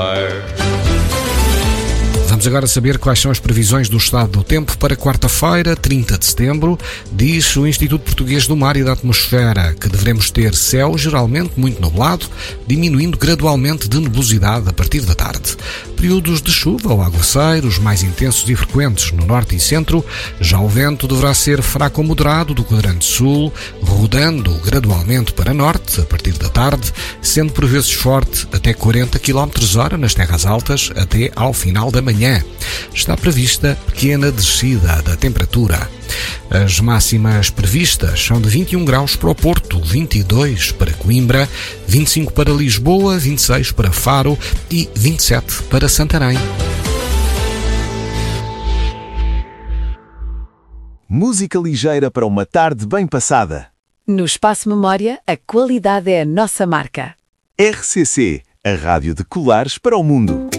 Vamos agora saber quais são as previsões do estado do tempo para quarta-feira, 30 de setembro. Diz o Instituto Português do Mar e da Atmosfera que devemos ter céu geralmente muito nublado, diminuindo gradualmente de nebulosidade a partir da tarde. Períodos de chuva ou aguaceiros mais intensos e frequentes no norte e centro. Já o vento deverá ser fraco ou moderado do quadrante sul, rodando gradualmente para norte a partir da tarde, sendo por vezes forte até 40 km/h nas terras altas até ao final da manhã. Está prevista pequena descida da temperatura. As máximas previstas são de 21 graus para o Porto, 22 para Coimbra, 25 para Lisboa, 26 para Faro e 27 para Santarém. Música ligeira para uma tarde bem passada. No Espaço Memória, a qualidade é a nossa marca. RCC, a rádio de Colares para o mundo.